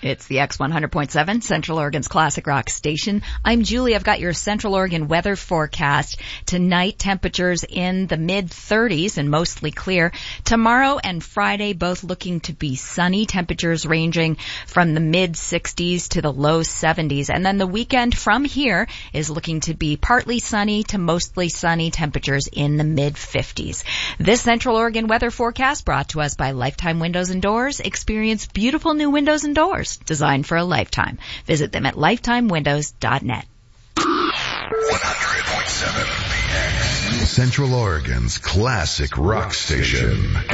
It's the X100.7, Central Oregon's classic rock station. I'm Julie. I've got your Central Oregon weather forecast. Tonight, temperatures in the mid-30s and mostly clear. Tomorrow and Friday, both looking to be sunny. Temperatures ranging from the mid-60s to the low 70s. And then the weekend from here is looking to be partly sunny to mostly sunny. Temperatures in the mid-50s. This Central Oregon weather forecast brought to us by Lifetime Windows and Doors. Experience beautiful new windows and doors designed for a lifetime. Visit them at lifetimewindows.net. 100.7 Central Oregon's classic rock station.